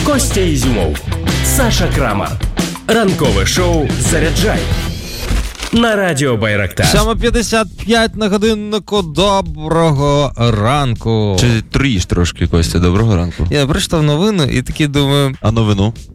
Костя Ізюмов, Саша Крамар. Ранкове шоу «Заряджай» на Радіо Байрактар. 7:55 на годиннику. Доброго ранку. Чи тріш трошки, Костя, доброго ранку. Я прочитав новину і такий думаю... А новину?